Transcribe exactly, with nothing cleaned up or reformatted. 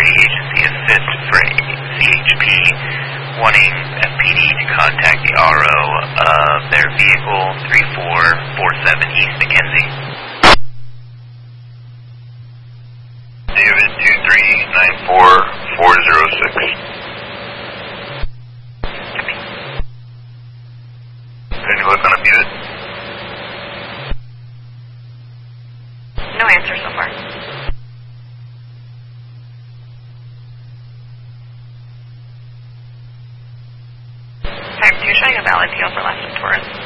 security agency assist for C H P wanting F P D to contact the R O of their vehicle three four four seven East McKenzie. David two three nine four four zero six. Any luck on a unit? No answer so far. Type two showing a valid P O for last and tourist.